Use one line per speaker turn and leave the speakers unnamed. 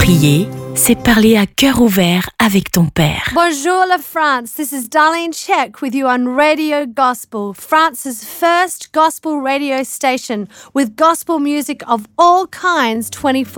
Prier, c'est parler à cœur ouvert avec ton Père.
Bonjour la France, this is Darlene Check with you on Radio Gospel, France's first gospel radio station with gospel music of all kinds 24